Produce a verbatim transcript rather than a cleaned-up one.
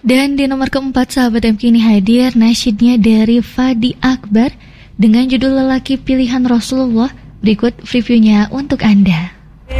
Dan di nomor keempat sahabat M K ini hadir nasyidnya dari Fadi Akbar dengan judul Lelaki Pilihan Rasulullah. Berikut reviewnya untuk Anda.